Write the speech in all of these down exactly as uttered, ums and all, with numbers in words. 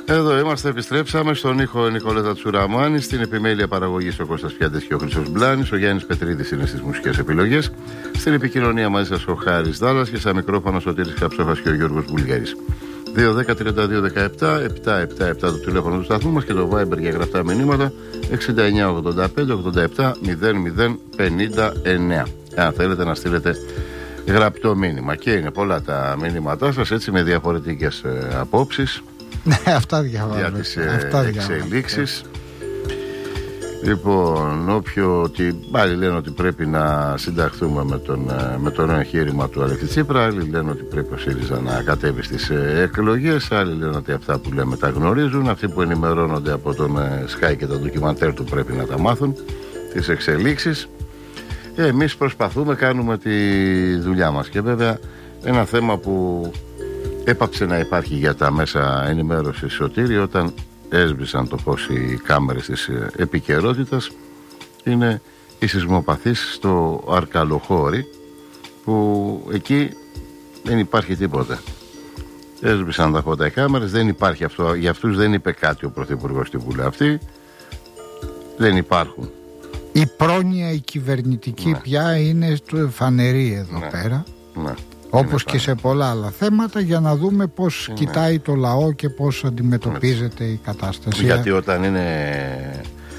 Εδώ είμαστε, επιστρέψαμε. Στον ήχο Νικόλετα Τσουραμάνη, στην επιμέλεια παραγωγής ο Κώστας Πιάτες και ο Χρήστος Μπλάνης. Ο Γιάννης Πετρίδης είναι στις μουσικές επιλογές. Στην επικοινωνία μαζί σας ο Χάρης Δάλλας και στα μικρόφωνα ο Σωτήρης Καψόχας και ο Γιώργος Βουλγαρής. δύο δέκα τριάντα δύο δεκαεπτά επτακόσια εβδομήντα επτά το τηλέφωνο του σταθμού μας και το Viber για γραφτά μηνύματα εξήντα εννιά ογδόντα πέντε ογδόντα επτά μηδέν μηδέν πενήντα εννέα. Αν θέλετε να στείλετε γραπτό μήνυμα. Και είναι πολλά τα μηνύματά σας, έτσι, με διαφορετικές ε, απόψεις. Ναι, αυτά διαβάζω. Για τις ε, εξελίξεις. Λοιπόν, όποιο ότι άλλοι λένε ότι πρέπει να συνταχθούμε με, τον, με το νέο εγχείρημα του Αλέξη Τσίπρα, άλλοι λένε ότι πρέπει ο ΣΥΡΙΖΑ να κατέβει στις ε, εκλογές, άλλοι λένε ότι αυτά που λέμε τα γνωρίζουν, αυτοί που ενημερώνονται από τον ε, Sky και τα ντοκιμαντέρ του πρέπει να τα μάθουν, τις εξελίξεις. Ε, εμείς προσπαθούμε, κάνουμε τη δουλειά μας και βέβαια ένα θέμα που έπαψε να υπάρχει για τα μέσα ενημέρωσης, Σωτήρη, όταν έσβησαν το φως οι κάμερες της επικαιρότητας, είναι οι σεισμοπαθείς στο Αρκαλοχώρι, που εκεί δεν υπάρχει τίποτα. Έσβησαν τα φώτα οι κάμερες, δεν υπάρχει αυτό, για αυτούς δεν είπε κάτι ο Πρωθυπουργός στη Βουλή αυτή, δεν υπάρχουν. Η πρόνοια η κυβερνητική, ναι, πια είναι φανερή εδώ, ναι, πέρα, ναι, όπως και σε πολλά άλλα θέματα, για να δούμε πώς, ναι, κοιτάει το λαό και πώς αντιμετωπίζεται, ναι, η κατάσταση. Γιατί όταν είναι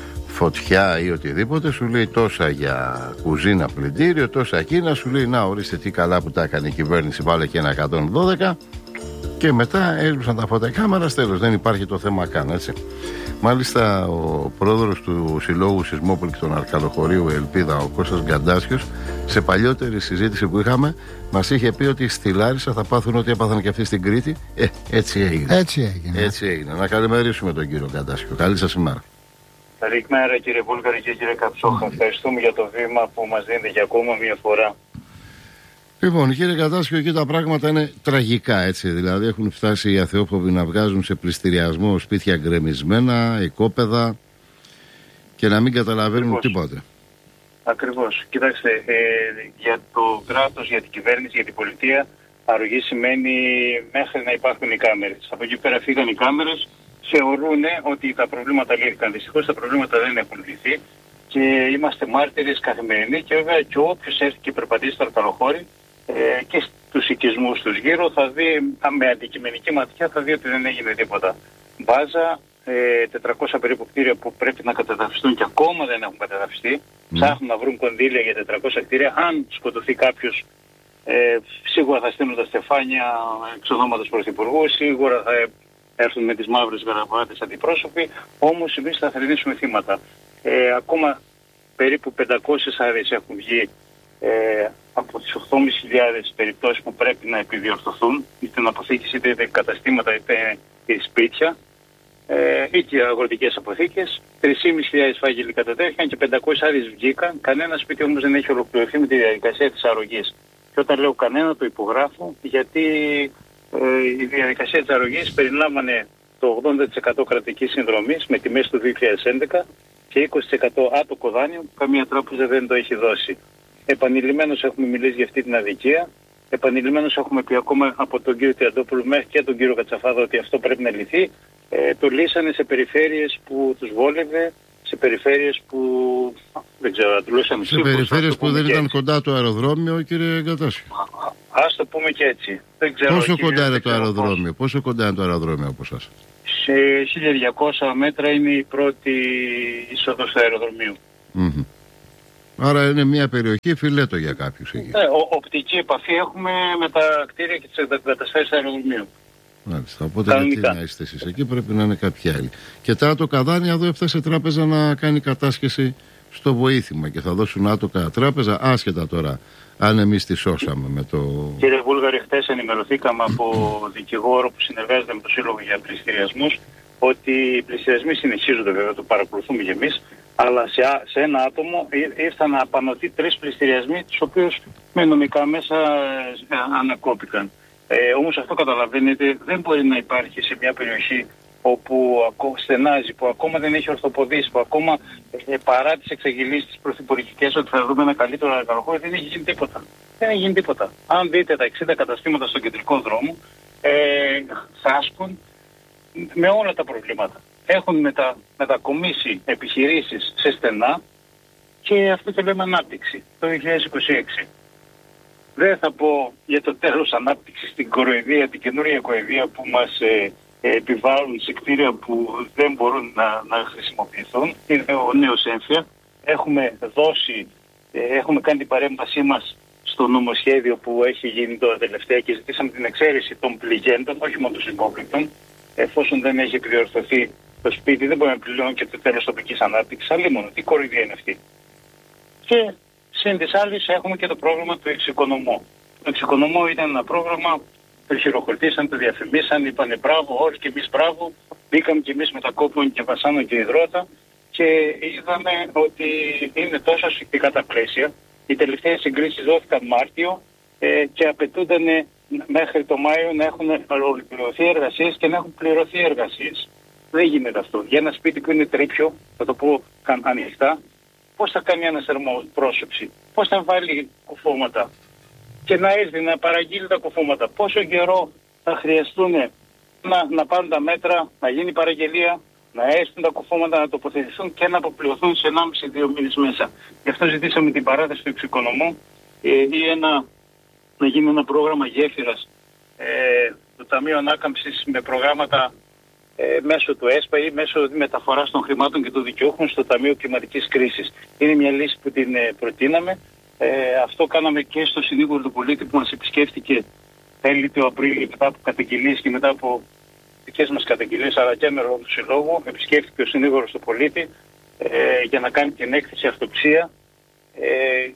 φωτιά ή οτιδήποτε σου λέει τόσα για κουζίνα, πλυντήριο, τόσα εκείνα, σου λέει να ορίστε τι καλά που τα έκανε η κυβέρνηση, βάλε και ένα εκατόν δώδεκα, και μετά έσβησαν τα φώτα κάμερα, τέλος, δεν υπάρχει το θέμα καν, έτσι. Μάλιστα ο πρόεδρος του Συλλόγου Σεισμόπολη και των Αρκαλοχωρίου Ελπίδα, ο Κώστας Γκαντάσιος, σε παλιότερη συζήτηση που είχαμε, μας είχε πει ότι στη Λάρισα θα πάθουν ό,τι έπαθαν και αυτοί στην Κρήτη. Ε, έτσι έγινε. Έτσι έγινε. Έτσι έγινε. Να καλημερίσουμε τον κύριο Γκαντάσιο. Καλή σας ημέρα. Καλή μέρα κύριε Βούλγαρη και κύριε Καψόχα. Ευχαριστούμε για το βήμα που μας δίνετε για ακόμα μια φορά. Λοιπόν, κύριε Κατάσιο, εκεί τα πράγματα είναι τραγικά, έτσι. Δηλαδή, έχουν φτάσει οι αθεόφοβοι να βγάζουν σε πληστηριασμό σπίτια γκρεμισμένα, οικόπεδα, και να μην καταλαβαίνουν Ακριβώς. τίποτε. Ακριβώς. Κοιτάξτε, ε, για το κράτος, για την κυβέρνηση, για την πολιτεία, αρρωγή σημαίνει μέχρι να υπάρχουν οι κάμερες. Από εκεί πέρα φύγαν οι κάμερες, θεωρούν ότι τα προβλήματα λύθηκαν. Δυστυχώς τα προβλήματα δεν έχουν λυθεί και είμαστε μάρτυρες καθημερινοί, και βέβαια και όποιος έρθει και περπατήσει στο Αρκαλοχώρι Ε, και στους οικισμούς τους γύρω θα δει, με αντικειμενική ματιά θα δει ότι δεν έγινε τίποτα. Μπάζα, ε, τετρακόσια περίπου κτίρια που πρέπει να κατεδαφιστούν και ακόμα δεν έχουν κατεδαφιστεί. Mm. Ψάχνουν να βρουν κονδύλια για τετρακόσια κτίρια. Αν σκοτωθεί κάποιος, ε, σίγουρα θα στείλουν τα στεφάνια εξ ονόματος Πρωθυπουργού, σίγουρα θα έρθουν με τις μαύρες γραβάτες αντιπρόσωποι, όμως εμείς θα θρηνήσουμε θύματα. Ε, ακόμα περίπου πεντακόσιες άδειες έχουν βγει Ε, από τις οκτώ χιλιάδες πεντακόσιες περιπτώσεις που πρέπει να επιδιορθωθούν, είτε αποθήκες, είτε καταστήματα, είτε σπίτια, ε, είτε αγροτικές αποθήκες. τρεις χιλιάδες πεντακόσιες φάκελοι κατατέθηκαν και πεντακόσιες άδειες βγήκαν. Κανένα σπίτι όμως δεν έχει ολοκληρωθεί με τη διαδικασία της αρρωγής. Και όταν λέω κανένα, το υπογράφω, γιατί ε, η διαδικασία της αρρωγής περιλάμβανε το ογδόντα τοις εκατό κρατικής συνδρομής με τιμές του δύο χιλιάδες έντεκα και είκοσι τοις εκατό άτοκο δάνειο που καμία τράπεζα δεν το έχει δώσει. Επανειλημμένως έχουμε μιλήσει για αυτή την αδικία. Επανειλημμένως έχουμε πει ακόμα από τον κύριο Τιαντόπουλο μέχρι και τον κύριο Κατσαφάδο ότι αυτό πρέπει να λυθεί. Ε, το λύσανε σε περιφέρειες που τους βόλευε, σε περιφέρειες που δεν ξέρω, του λύσανε σε περιφέρειες που δεν ήταν κοντά το αεροδρόμιο, κύριε Γκατάσιο. Ας το πούμε και έτσι. Δεν ξέρω, πόσο κύριε, κοντά είναι το αεροδρόμιο, πώς. πόσο κοντά είναι το αεροδρόμιο από εσάς? Σε χίλια διακόσια μέτρα είναι η πρώτη είσοδος του αεροδρομίου. Mm-hmm. Άρα είναι μια περιοχή φιλέτο για κάποιους εκεί. Ναι, ο, οπτική επαφή έχουμε με τα κτίρια και τις εγκαταστάσεις του αεροδρομίου. Μάλιστα. Οπότε γιατί να είστε εσείς εκεί, πρέπει να είναι κάποιοι άλλοι. Και τα άτοκα δάνεια, εδώ έφτασε τράπεζα να κάνει κατάσχεση στο βοήθημα και θα δώσουν άτοκα τράπεζα, άσχετα τώρα αν εμείς τη σώσαμε με το... Κύριε Βούλγαρη, χθες ενημερωθήκαμε από δικηγόρο που συνεργάζεται με το Σύλλογο για Πληστηριασμούς ότι οι πληστηριασμοί συνεχίζονται, βέβαια, το παρακολουθούμε και εμείς, αλλά σε, σε ένα άτομο ήρθαν απανωτοί τρεις πληστηριασμοί, τους οποίους με νομικά μέσα ε, ανακόπηκαν. Ε, όμως αυτό, καταλαβαίνετε, δεν μπορεί να υπάρχει σε μια περιοχή όπου στενάζει, που ακόμα δεν έχει ορθοποδήσει, που ακόμα ε, παρά τις εξαγγελίες της πρωθυπουργικές ότι θα δούμε ένα καλύτερο Αρκαλοχώρι, δεν έχει γίνει τίποτα. Δεν έχει γίνει τίποτα. Αν δείτε τα εξήντα καταστήματα στον κεντρικό δρόμο, ε, θάσκουν, με όλα τα προβλήματα. Έχουν μετα, μετακομίσει επιχειρήσεις σε στενά και αυτό το λέμε ανάπτυξη το δύο χιλιάδες είκοσι έξι. Δεν θα πω για το τέλος ανάπτυξης την κοροϊδία, την καινούρια κοροϊδία που μας ε, ε, επιβάλλουν σε κτίρια που δεν μπορούν να, να χρησιμοποιηθούν. Είναι ο νέος έμφυα. Έχουμε δώσει, ε, έχουμε κάνει την παρέμβασή μας στο νομοσχέδιο που έχει γίνει τώρα τελευταία και ζητήσαμε την εξαίρεση των πληγέντων, όχι μόνο των συμπόβλητων. Εφόσον δεν έχει επιδιορθωθεί το σπίτι, δεν μπορεί να πληρώνει και το τέλος τοπικής ανάπτυξης. Αλλήμον, τι κοροϊδία είναι αυτή. Και συν της άλλης έχουμε και το πρόγραμμα του εξοικονομού. Το εξοικονομού ήταν ένα πρόγραμμα, το χειροκροτήσαν, το διαφημίσαν, είπανε μπράβο, όλοι και εμείς μπράβο. Μπήκαμε και εμείς με τα κόπων και βασάνο και υδρότα και είδαμε ότι είναι τόσο ασφικτικά τα πλαίσια. Οι τελευταίες συγκρίσεις δόθηκαν Μάρτιο ε, και απαιτούνταν μέχρι το Μάιο να έχουν ολοκληρωθεί εργασίες και να έχουν πληρωθεί εργασίες. Δεν γίνεται αυτό. Για ένα σπίτι που είναι τρίπιο, θα το πω ανοιχτά, πώς θα κάνει ένα θερμοπρόσωψη, πώς θα βάλει κουφώματα και να έρθει να παραγγείλει τα κουφώματα. Πόσο καιρό θα χρειαστούν να, να πάρουν τα μέτρα, να γίνει παραγγελία, να έρθουν τα κουφώματα, να τοποθετηθούν και να αποπληρωθούν σε ενάμιση με δύο μήνες μέσα. Γι' αυτό ζητήσαμε την παράταση του εξοικονομού ε, ή ένα, να γίνει ένα πρόγραμμα γέφυρας ε, του Ταμείου Ανάκαμψης με προγράμματα ε, μέσω του ΕΣΠΑ ή μέσω μεταφοράς των χρημάτων και των δικαιούχων στο Ταμείο Κλιματικής Κρίσης. Είναι μια λύση που την ε, προτείναμε. Ε, αυτό κάναμε και στο συνήγορο του πολίτη που μας επισκέφτηκε τέλη του Απρίλη μετά από καταγγελίες και μετά από δικές μας καταγγελίες, αλλά και με ρόλο του Συλλόγου. Επισκέφτηκε ο συνήγορος του πολίτη ε, για να κάνει την έκθεση αυτοψία. Ε,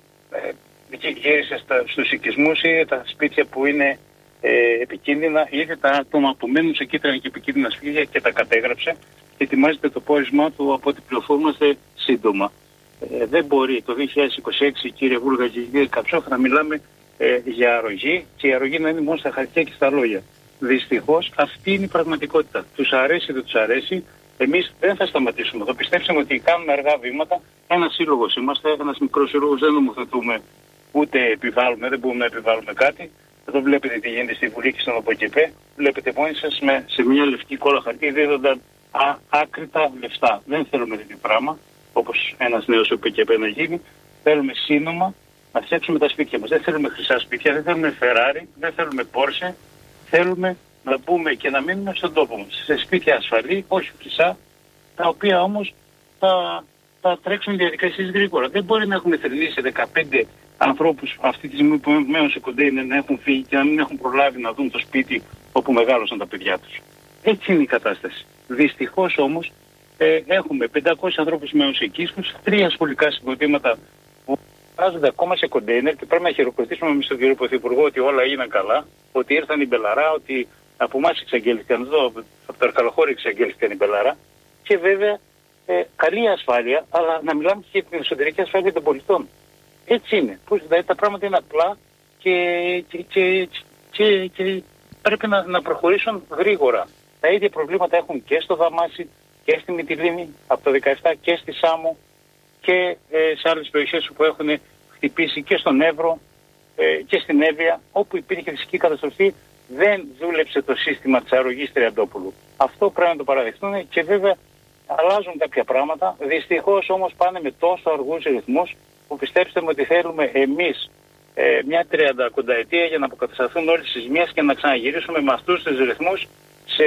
ε, γύρισε στα, στους οικισμούς ή τα σπίτια που είναι ε, επικίνδυνα, είδε τα άτομα που μένουν σε κίτρινα και επικίνδυνα σπίτια και τα κατέγραψε. Ετοιμάζεται το πόρισμά του από ό,τι πληροφορούμαστε σύντομα. Ε, δεν μπορεί το δύο χιλιάδες είκοσι έξι, κύριε Βούλγα και κύριε Καψόχ, να μιλάμε ε, για αρρωγή και η αρρωγή να είναι μόνο στα χαρτιά και στα λόγια. Δυστυχώς αυτή είναι η πραγματικότητα. Τους αρέσει, δεν τους αρέσει. Εμείς δεν θα σταματήσουμε. Το πιστέψαμε ότι κάνουμε αργά βήματα. Ένας σύλλογος είμαστε, ένας μικρός σύλλογος, δεν νομοθετούμε ούτε επιβάλλουμε, δεν μπορούμε να επιβάλλουμε κάτι. Εδώ βλέπετε τι γίνεται στη Βουλή και στον ΟΠΚΕΠΕ. Βλέπετε μόνοι σας με, σε μια λευκή κόλλα χαρτί δίδονταν α, άκρητα λεφτά. Δεν θέλουμε τέτοιο πράγμα, όπως ένας νέος ΟΠΚΕΠΕ να γίνει. Θέλουμε σύνομα να φτιάξουμε τα σπίτια μας. Δεν θέλουμε χρυσά σπίτια, δεν θέλουμε Ferrari, δεν θέλουμε Porsche. Θέλουμε να μπούμε και να μείνουμε στον τόπο μας. Σε σπίτια ασφαλή, όχι χρυσά, τα οποία όμως θα, θα τρέξουν διαδικασίες γρήγορα. Δεν μπορεί να έχουμε θρηνήσει δεκαπέντε ανθρώπους αυτή τη στιγμή που μένουν σε κοντέινερ να έχουν φύγει και να μην έχουν προλάβει να δουν το σπίτι όπου μεγάλωσαν τα παιδιά τους. Έτσι είναι η κατάσταση. Δυστυχώς όμως ε, έχουμε πεντακόσιους ανθρώπους μένουν σε οικίσκους, τρία σχολικά συγκροτήματα που βάζονται ακόμα σε κοντέινερ και πρέπει να χειροκροτήσουμε εμείς τον κύριο Πρωθυπουργό ότι όλα έγιναν καλά, ότι ήρθαν οι Μπελαρά, ότι από εμάς εξαγγέλθηκαν εδώ, από το Αρκαλοχώρι εξαγγέλθηκαν οι Μπελαρά και βέβαια ε, καλή ασφάλεια, αλλά να μιλάμε και για την εσωτερική ασφάλεια των πολιτών. Έτσι είναι. Πώς, δηλαδή τα πράγματα είναι απλά και, και, και, και, και πρέπει να, να προχωρήσουν γρήγορα. Τα ίδια προβλήματα έχουν και στο Δαμάσι και στη Μυτιλήνη από το δεκαεπτά και στη Σάμο και ε, σε άλλες περιοχές που έχουν χτυπήσει και στον Εύρο ε, και στην Εύβοια, όπου υπήρχε φυσική καταστροφή, δεν δούλεψε το σύστημα της αρρωγής Τριαντόπουλου. Αυτό πρέπει να το παραδεχτούν και βέβαια αλλάζουν κάποια πράγματα. Δυστυχώς όμως πάνε με τόσο αργούς ρυθμούς που πιστέψτε μου ότι θέλουμε εμείς ε, μια τριάντα κονταετία για να αποκατασταθούν όλες τις ζημίες και να ξαναγυρίσουμε με αυτούς τους ρυθμούς σε,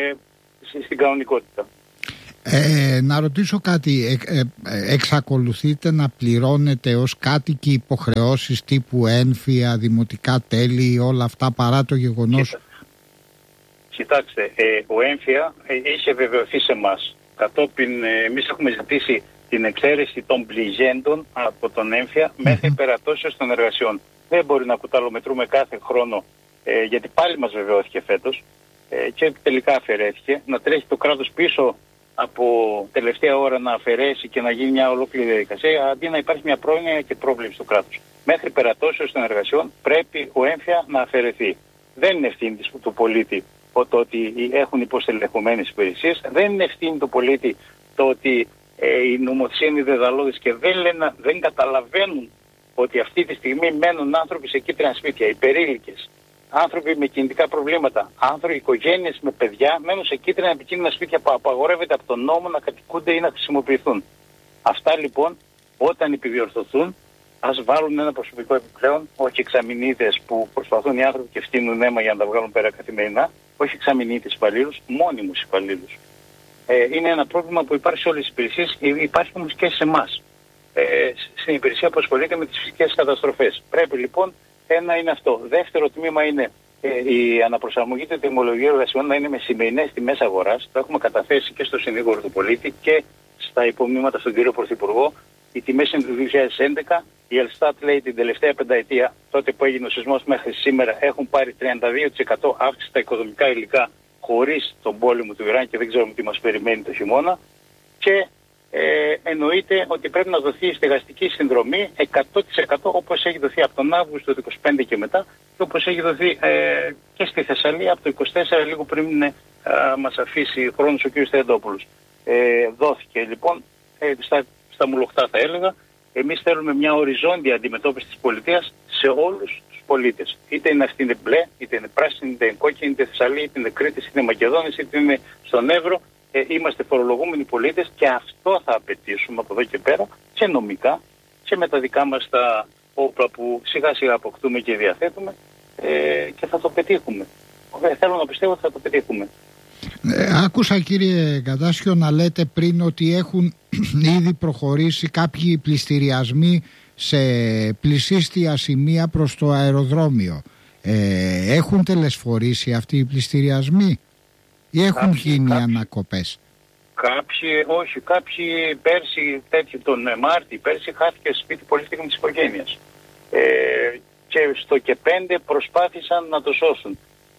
σε, στην κανονικότητα. Ε, να ρωτήσω κάτι, ε, ε, εξακολουθείτε να πληρώνετε ως κάτοικοι υποχρεώσεις τύπου έμφυα, δημοτικά τέλη, όλα αυτά παρά το γεγονός? Κοίτα, κοιτάξτε, ε, ο έμφυα ε, είχε βεβαιωθεί σε εμάς. Κατόπιν ε, εμείς έχουμε ζητήσει την εξαίρεση των πληγέντων από τον έμφυα mm-hmm. μέχρι περατώσεως των εργασιών. Δεν μπορεί να κουταλομετρούμε κάθε χρόνο, ε, γιατί πάλι μας βεβαιώθηκε φέτος ε, και τελικά αφαιρέθηκε, να τρέχει το κράτος πίσω από τελευταία ώρα να αφαιρέσει και να γίνει μια ολόκληρη διαδικασία, αντί να υπάρχει μια πρόνοια και πρόβλεψη του κράτους. Μέχρι περατώσεως των εργασιών πρέπει ο έμφυα να αφαιρεθεί. Δεν είναι ευθύνη του πολίτη το ότι έχουν υποστελεχωμένες υπηρεσίες, δεν είναι ευθύνη του πολίτη το ότι ε, η νομοθεσία είναι δεδαλώδης και δεν, λένε, δεν καταλαβαίνουν ότι αυτή τη στιγμή μένουν άνθρωποι σε κίτρινα σπίτια, υπερήλικες, άνθρωποι με κινητικά προβλήματα, άνθρωποι, οικογένειες με παιδιά μένουν σε κίτρινα επικίνδυνα σπίτια που απαγορεύεται από τον νόμο να κατοικούνται ή να χρησιμοποιηθούν. Αυτά λοιπόν όταν επιδιορθωθούν, ας βάλουν ένα προσωπικό επιπλέον, όχι εξαμηνίτες που προσπαθούν οι άνθρωποι και φτύνουν αίμα για να τα βγάλουν πέρα καθημερινά, όχι εξαμηνίτες υπαλλήλους, μόνιμους υπαλλήλους. Ε, είναι ένα πρόβλημα που υπάρχει σε όλες τις υπηρεσίες, υπάρχει όμως και σε εμάς. Ε, στην υπηρεσία που ασχολείται με τις φυσικές καταστροφές. Πρέπει λοιπόν ένα είναι αυτό. Δεύτερο τμήμα είναι ε, η αναπροσαρμογή του τιμολογίου εργασιών να είναι με σημερινές τιμές αγοράς. Το έχουμε καταθέσει και στο συνήγορο του πολίτη και στα υπομνήματα στον κύριο Πρωθυπουργό. Οι τιμές είναι του δύο χιλιάδες έντεκα. Η Ελστάτ λέει την τελευταία πενταετία, τότε που έγινε ο σεισμός μέχρι σήμερα, έχουν πάρει τριάντα δύο τοις εκατό αύξηση στα οικοδομικά υλικά χωρίς τον πόλεμο του Ιράν και δεν ξέρουμε τι μας περιμένει το χειμώνα. Και ε, εννοείται ότι πρέπει να δοθεί η στεγαστική συνδρομή εκατό τοις εκατό όπως έχει δοθεί από τον Αύγουστο του είκοσι πέντε και μετά και όπως έχει δοθεί ε, και στη Θεσσαλία από το είκοσι τέσσερα, λίγο πριν ε, μας αφήσει χρόνος ο κ. Θεαντόπουλος. Ε, δόθηκε λοιπόν ε, στα, στα μουλοχτά θα έλεγα. Εμείς θέλουμε μια οριζόντια αντιμετώπιση της πολιτείας σε όλους τους πολίτες. Είτε είναι αυτή είναι μπλε, είτε είναι πράσινη, είτε είναι κόκκινη, είτε Θεσσαλία, είτε είναι Κρήτης, είτε είναι Μακεδόνης, είτε είναι στον Εύρο. Ε, είμαστε φορολογούμενοι πολίτες και αυτό θα απαιτήσουμε από εδώ και πέρα και νομικά και με τα δικά μας τα όπλα που σιγά σιγά αποκτούμε και διαθέτουμε ε, και θα το πετύχουμε. Ε, θέλω να πιστεύω ότι θα το πετύχουμε. Ε, άκουσα κύριε Κατάσιο να λέτε πριν ότι έχουν ήδη προχωρήσει κάποιοι πληστηριασμοί σε πλησίστια σημεία προς το αεροδρόμιο. Ε, έχουν τελεσφορήσει αυτοί οι πληστηριασμοί ή έχουν κάποιοι, γίνει κάποιοι, ανακοπές? Κάποιοι, όχι, κάποιοι πέρσι, τέτοιο, τον Μάρτι, πέρσι χάθηκε σπίτι πολυθήκης οικογένειας. Ε, και στο και πέντε προσπάθησαν να το σώσουν.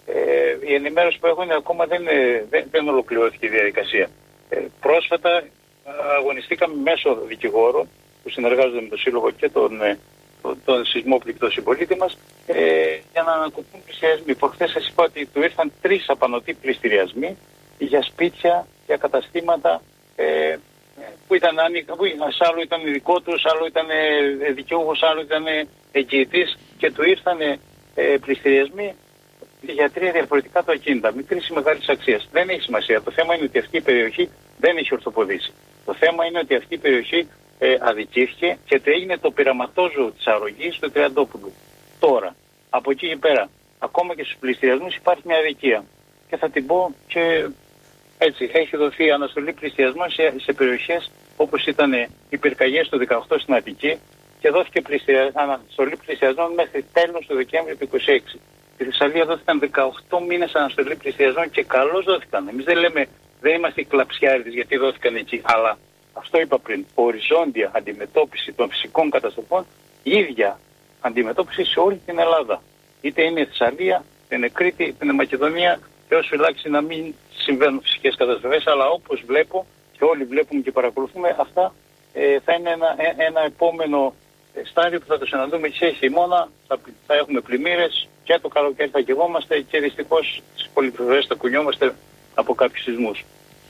Ε, η ενημέρωση που έχουν ακόμα δεν, δεν, δεν ολοκληρώθηκε η διαδικασία. Ε, πρόσφατα αγωνιστήκαμε μέσω δικηγόρου που συνεργάζονται με τον Σύλλογο και τον, τον, τον σεισμόπληκτο συμπολίτη μας ε, για να ανακοπούν πληστηριασμοί. Προχθές σας είπα ότι του ήρθαν τρεις απανωτοί πληστηριασμοί για σπίτια, για καταστήματα ε, που ήταν άνοιγμα, που άλλο ήταν δικό τους, άλλο ήταν δικαιούχος, άλλο ήταν εγγυητής και του ήρθαν ε, πληστηριασμοί για τρία διαφορετικά το ακίνητα, μικρής ή μεγάλης αξίας. Δεν έχει σημασία. Το θέμα είναι ότι αυτή η περιοχή δεν έχει ορθοποδήσει. Το θέμα είναι ότι αυτή η περιοχή ε, αδικήθηκε και ότι έγινε το πειραματόζωο της αρρωγής του Τριαντόπουλου. Τώρα, από εκεί και πέρα, ακόμα και στους πληστηριασμούς υπάρχει μια αδικία. Και θα την πω και έτσι, έχει δοθεί αναστολή πληστηριασμών σε, σε περιοχές όπως ήταν οι πυρκαγιές του δεκαοκτώ στην Αττική και δόθηκε πληστηρια... αναστολή πληστηριασμών μέχρι τέλος του Δεκέμβρη του είκοσι έξι. Στη Θεσσαλία δόθηκαν δεκαοκτώ μήνες αναστολή πληστηριασμών και καλώς δόθηκαν. Εμείς δεν λέμε, δεν είμαστε οι κλαψιάριδες γιατί δόθηκαν εκεί, αλλά αυτό είπα πριν, οριζόντια αντιμετώπιση των φυσικών καταστροφών, η ίδια αντιμετώπιση σε όλη την Ελλάδα. Είτε είναι η Θεσσαλία, είτε είναι Κρήτη, είτε είναι Μακεδονία, και όσο φυλάξει να μην συμβαίνουν φυσικές καταστροφές, αλλά όπως βλέπω και όλοι βλέπουμε και παρακολουθούμε, αυτά ε, θα είναι ένα, ένα επόμενο στάδιο που θα το συναντούμε και χειμώνα, θα, θα έχουμε πλημμύρες και το καλοκαίρι θα γεγόμαστε και δυστυχώς στις πολυπλευρές θα κουνιόμαστε από κάποιους σεισμούς.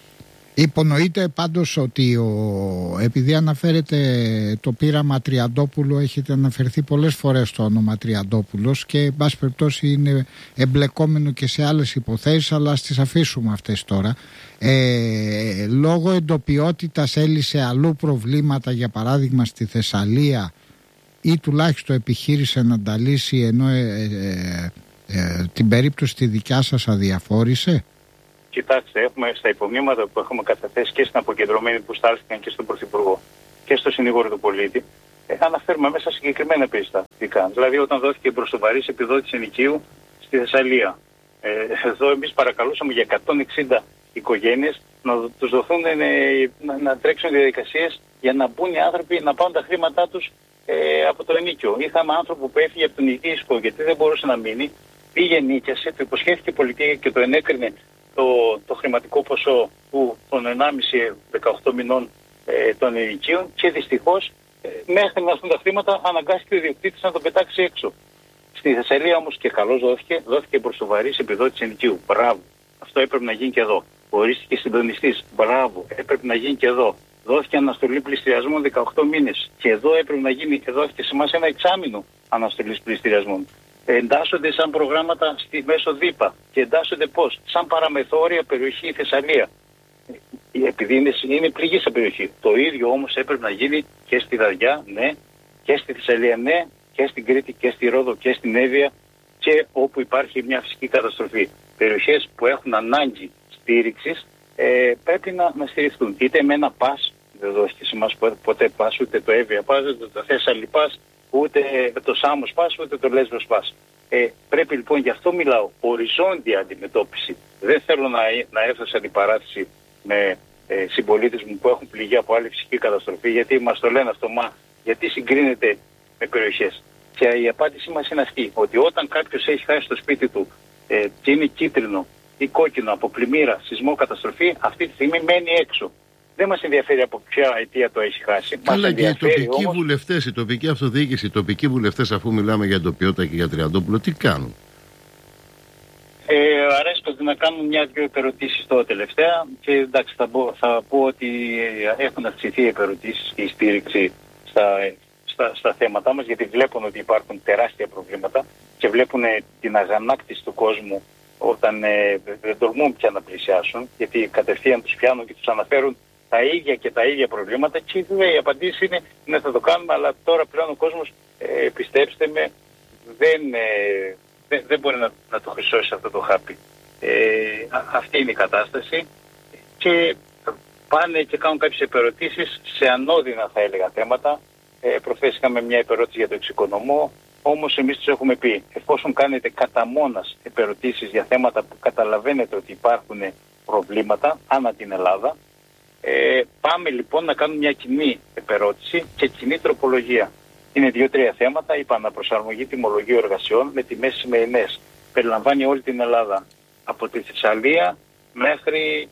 Υπονοείται πάντως ότι ο, επειδή αναφέρεται το πείραμα Τριαντόπουλου, έχετε αναφερθεί πολλές φορές το όνομα Τριαντόπουλος και εν πάση περιπτώσει είναι εμπλεκόμενο και σε άλλες υποθέσεις, αλλά ας τις αφήσουμε αυτές τώρα. Ε, λόγω εντοπιότητας έλυσε αλλού προβλήματα, για παράδειγμα στη Θεσσαλία, ή τουλάχιστον επιχείρησε να τα λύσει, ενώ ε, ε, ε, την περίπτωση τη δικιά σας αδιαφόρησε? Κοιτάξτε, έχουμε στα υπομνήματα που έχουμε καταθέσει και στην αποκεντρωμένη που στάλθηκαν και στον Πρωθυπουργό και στο συνήγορο του πολίτη, ε, αναφέρουμε μέσα συγκεκριμένα περιστατικά. Δηλαδή, όταν δόθηκε η μπροστοβαρής επιδότηση ενοικίου στη Θεσσαλία, ε, εδώ εμείς παρακαλούσαμε για εκατόν εξήντα οικογένειες να τους δοθούν, ε, να, να τρέξουν διαδικασίες για να μπουν οι άνθρωποι να πάρουν τα χρήματά τους ε, από το ενίκιο. Είχαμε άνθρωπο που έφυγε από τον οικίσκο γιατί δεν μπορούσε να μείνει, πήγε νίκιασε, το υποσχέθηκε η πολιτική και το ενέκρινε το, το χρηματικό ποσό του των ενάμιση δεκαοκτώ μηνών ε, των ενοικίων και δυστυχώς ε, μέχρι να έρθουν τα χρήματα αναγκάστηκε ο ιδιοκτήτης να τον πετάξει έξω. Στη Θεσσαλία όμως και καλώς δόθηκε, δόθηκε μπροστοβαρής επιδότηση ενοικίου. Μπράβο. Αυτό έπρεπε να γίνει και εδώ. Ορίστηκε συντονιστής. Μπράβο. Έπρεπε να γίνει και εδώ. Δόθηκε αναστολή πληστηριασμών δεκαοκτώ μήνες. Και εδώ έπρεπε να γίνει, δόθηκε σε εμάς ένα εξάμηνο αναστολής πληστηριασμών. εντάσσονται σαν προγράμματα στη, μέσω ΔΥΠΑ και εντάσσονται πώς, σαν παραμεθόρια περιοχή η Θεσσαλία. Επειδή είναι, είναι πληγήσα περιοχή. Το ίδιο όμως έπρεπε να γίνει και στη Δαριά, ναι, και στη Θεσσαλία, ναι, και στην Κρήτη και στη Ρόδο και στην Εύβοια και όπου υπάρχει μια φυσική καταστροφή. Περιοχές που έχουν ανάγκη στήριξης ε, πρέπει να, να στηριχθούν. Είτε με ένα πας, δεν δώστηκε σε εμάς ποτέ πας, ούτε το Εύβοια πας, ούτε το Θέσσαλη πας, ούτε το Σάμος πας, ούτε το Λέσβος πας. Ε, πρέπει λοιπόν, γι' αυτό μιλάω, οριζόντια αντιμετώπιση. Δεν θέλω να, να έρθω σε αντιπαράθεση με ε, συμπολίτες μου που έχουν πληγεί από άλλη φυσική καταστροφή, γιατί μας το λένε αυτό, μα γιατί συγκρίνεται με περιοχές. Και η απάντησή μας είναι αυτή, ότι όταν κάποιος έχει χάσει το σπίτι του ε, και είναι κίτρινο ή κόκκινο από πλημμύρα, σεισμό, καταστροφή, αυτή τη στιγμή μένει έξω. Δεν μας ενδιαφέρει από ποια αιτία το έχει χάσει. Καλά, και οι τοπικοί όμως... βουλευτές, η τοπική αυτοδιοίκηση, οι τοπικοί βουλευτές, αφού μιλάμε για Ντοπιώτα και για Τριαντόπουλο, τι κάνουν? Ε, αρέσκονται να κάνουν μια-δυο επερωτήσεις τώρα τελευταία και εντάξει, θα, πω, θα πω ότι έχουν αυξηθεί οι επερωτήσεις και η στήριξη στα, στα, στα θέματα μας, γιατί βλέπουν ότι υπάρχουν τεράστια προβλήματα και βλέπουν την αγανάκτηση του κόσμου όταν ε, δεν τολμούν πια να πλησιάσουν, γιατί κατευθείαν τους πιάνουν και τους αναφέρουν τα ίδια και τα ίδια προβλήματα και βέβαια η απαντήση είναι ναι, θα το κάνουμε, αλλά τώρα πλέον ο κόσμος, ε, πιστέψτε με, δεν, ε, δεν, δεν μπορεί να, να το χρυσώσει αυτό το χάπι. Ε, α, αυτή είναι η κατάσταση και πάνε και κάνουν κάποιες επερωτήσεις σε ανώδυνα, θα έλεγα, θέματα. Ε, προχθές είχαμε μια επερώτηση για το εξοικονομώ, όμως εμείς τους έχουμε πει, εφόσον κάνετε κατά μόνας επερωτήσεις για θέματα που καταλαβαίνετε ότι υπάρχουν προβλήματα ανά την Ελλάδα, ε, πάμε λοιπόν να κάνουμε μια κοινή επερώτηση και κοινή τροπολογία. Είναι δύο-τρία θέματα, η αναπροσαρμογή τιμολογίου εργασιών με τιμές σημερινές. Περιλαμβάνει όλη την Ελλάδα, από τη Θεσσαλία μέχρι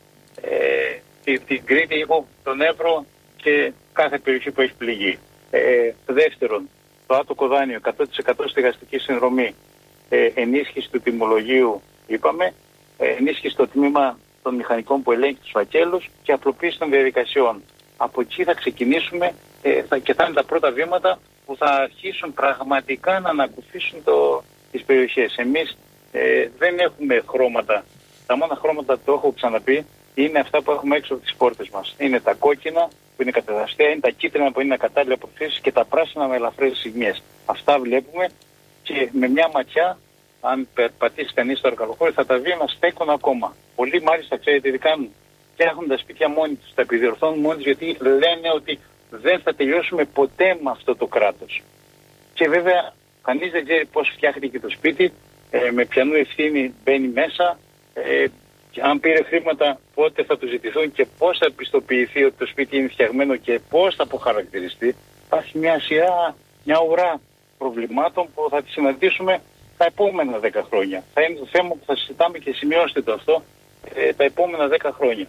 ε, την, την Κρήτη, τον Εύρο και κάθε περιοχή που έχει πληγεί. Ε, δεύτερον, το άτοκο δάνειο, εκατό τοις εκατό στεγαστική συνδρομή, ε, ενίσχυση του τιμολογίου, είπαμε, ε, ενίσχυση στο τμήμα των μηχανικών που ελέγχει τους φακέλους και απλοποίηση των διαδικασιών. Από εκεί θα ξεκινήσουμε ε, θα, και θα είναι τα πρώτα βήματα που θα αρχίσουν πραγματικά να ανακουφίσουν το, τις περιοχές. Εμείς ε, δεν έχουμε χρώματα. Τα μόνα χρώματα, το έχω ξαναπεί, είναι αυτά που έχουμε έξω από τις πόρτες μας. Είναι τα κόκκινα που είναι κατεδαστέα, είναι τα κίτρινα που είναι ακατάλληλα αποθήσεις και τα πράσινα με ελαφρές ζυγμιές. Αυτά βλέπουμε και με μια ματιά, αν πατήσει κανείς στο εργαλοχώριο, θα τα δει να στέκουν ακόμα. Πολλοί μάλιστα, ξέρετε τι κάνουν, φτιάχνουν τα σπίτια μόνοι τους, τα επιδιορθώνουν μόνοι τους, γιατί λένε ότι δεν θα τελειώσουμε ποτέ με αυτό το κράτος. Και βέβαια, κανείς δεν ξέρει πώς φτιάχνει το σπίτι, ε, με ποιανού ευθύνη μπαίνει μέσα, ε, αν πήρε χρήματα, πότε θα του ζητηθούν και πώς θα πιστοποιηθεί ότι το σπίτι είναι φτιαγμένο και πώς θα αποχαρακτηριστεί. Υπάρχει μια σειρά, μια ουρά προβλημάτων που θα τις συναντήσουμε τα επόμενα δέκα χρόνια. Θα είναι το θέμα που θα συζητάμε και σημειώστε το αυτό ε, τα επόμενα δέκα χρόνια.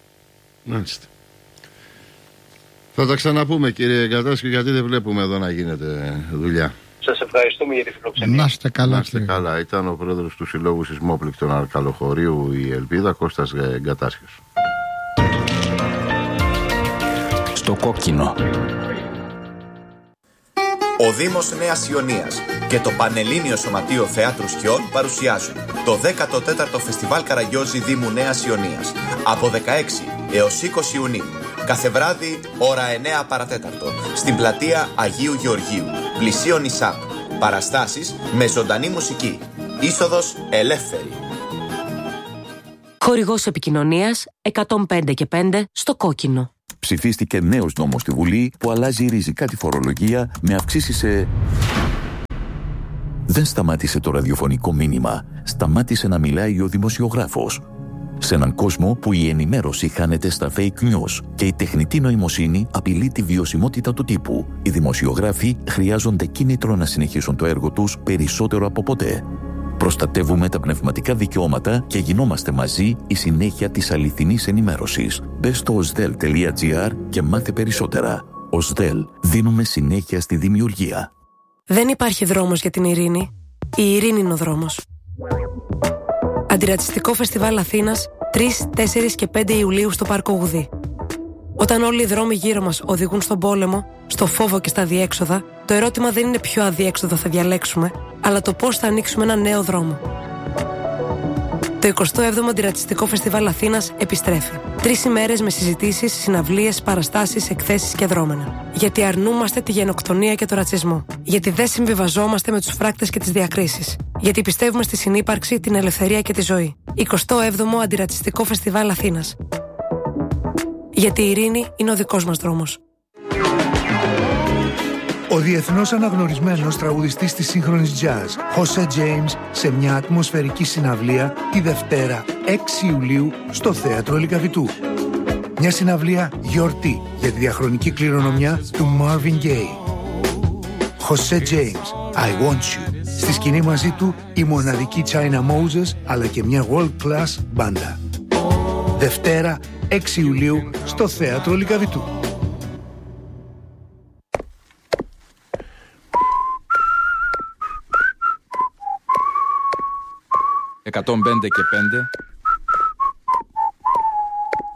Μάλιστα. Θα τα ξαναπούμε, κύριε Γκατάσκη, γιατί δεν βλέπουμε εδώ να γίνεται δουλειά. Σας ευχαριστούμε για τη φιλοξενία. Να είστε καλά. Να είστε καλά. Ήταν ο πρόεδρος του Συλλόγου Σεισμόπληκτων Αρκαλοχωρίου η Ελπίδα, Κώστας Γκατάσκης. Στο κόκκινο. Ο Δήμος Νέας Ιωνίας και το Πανελλήνιο Σωματείο Θεάτρου Σκιών παρουσιάζουν το δέκατο τέταρτο Φεστιβάλ Καραγκιόζη Δήμου Νέας Ιωνίας από δεκαέξι έως είκοσι Ιουνίου. Κάθε βράδυ, ώρα εννέα παρατέταρτο, στην πλατεία Αγίου Γεωργίου, πλησίον ΙΣΑΠ. Παραστάσεις με ζωντανή μουσική. Είσοδος ελεύθερη. Χορηγός επικοινωνίας εκατόν πέντε και πέντε στο κόκκινο. Ψηφίστηκε νέος νόμος στη Βουλή που αλλάζει ριζικά τη φορολογία με αυξήσεις σε... Δεν σταμάτησε το ραδιοφωνικό μήνυμα. Σταμάτησε να μιλάει ο δημοσιογράφος. Σε έναν κόσμο που η ενημέρωση χάνεται στα fake news και η τεχνητή νοημοσύνη απειλεί τη βιωσιμότητα του τύπου, οι δημοσιογράφοι χρειάζονται κίνητρο να συνεχίσουν το έργο τους περισσότερο από ποτέ. Προστατεύουμε τα πνευματικά δικαιώματα και γινόμαστε μαζί η συνέχεια της αληθινής ενημέρωσης. Μπες στο οσδέλ τελεία τζι άρ και μάθε περισσότερα. οσδέλ, δίνουμε συνέχεια στη δημιουργία. Δεν υπάρχει δρόμος για την ειρήνη. Η ειρήνη είναι ο δρόμος. Αντιρατσιστικό Φεστιβάλ Αθήνας τρεις, τέσσερις και πέντε Ιουλίου στο Πάρκο Γουδή. Όταν όλοι οι δρόμοι γύρω μας οδηγούν στον πόλεμο, στο φόβο και στα αδιέξοδα, το ερώτημα δεν είναι ποιο αδιέξοδο θα διαλέξουμε, αλλά το πώς θα ανοίξουμε ένα νέο δρόμο. Το εικοστό έβδομο Αντιρατσιστικό Φεστιβάλ Αθήνας επιστρέφει. Τρεις ημέρες με συζητήσεις, συναυλίες, παραστάσεις, εκθέσεις και δρόμενα. Γιατί αρνούμαστε τη γενοκτονία και το ρατσισμό. Γιατί δεν συμβιβαζόμαστε με τους φράκτες και τις διακρίσεις. Γιατί πιστεύουμε στη συνύπαρξη, την ελευθερία και τη ζωή. εικοστό έβδομο Αντιρατσιστικό Φεστιβάλ Αθήνας. Γιατί η ειρήνη είναι ο δικός μας δρόμος. Ο διεθνώς αναγνωρισμένος τραγουδιστής της σύγχρονης jazz, Jose James, σε μια ατμοσφαιρική συναυλία τη Δευτέρα έξι Ιουλίου στο Θέατρο Λυκαβητού. Μια συναυλία γιορτή για τη διαχρονική κληρονομιά του Marvin Gaye. Jose James, I Want You. Στη σκηνή μαζί του η μοναδική China Moses, αλλά και μια world class μπάντα. Δευτέρα έξι Ιουλίου στο Θέατρο Λυκαβητού. εκατόν πέντε και πέντε